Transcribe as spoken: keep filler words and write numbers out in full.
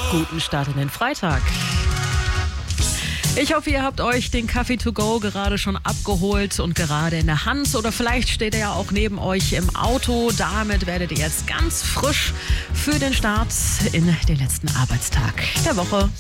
guten Start in den Freitag. Ich hoffe, ihr habt euch den Kaffee to go gerade schon abgeholt und gerade in der Hand. Oder vielleicht steht er ja auch neben euch im Auto. Damit werdet ihr jetzt ganz frisch für den Start in den letzten Arbeitstag der Woche.